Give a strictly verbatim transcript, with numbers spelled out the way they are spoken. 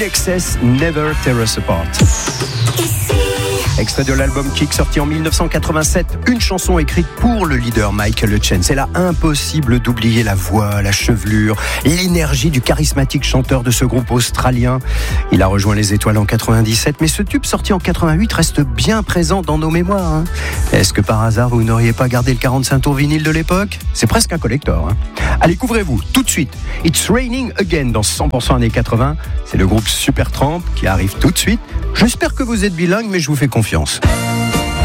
X S, Never Tear Us Apart. Extrait de l'album Kick, sorti en dix-neuf cent quatre-vingt-sept, une chanson écrite pour le leader Michael Hutchence. C'est là impossible d'oublier la voix, la chevelure, l'énergie du charismatique chanteur de ce groupe australien. Il a rejoint les Étoiles en quatre-vingt-dix-sept, mais ce tube sorti en quatre-vingt-huit reste bien présent dans nos mémoires. Hein. Est-ce que par hasard vous n'auriez pas gardé le quarante-cinq tours vinyle de l'époque ? C'est presque un collector. Hein. Allez, couvrez-vous tout de suite. It's Raining Again dans cent pour cent années quatre-vingts. C'est le groupe Supertramp qui arrive tout de suite. J'espère que vous êtes bilingue, mais je vous fais confiance.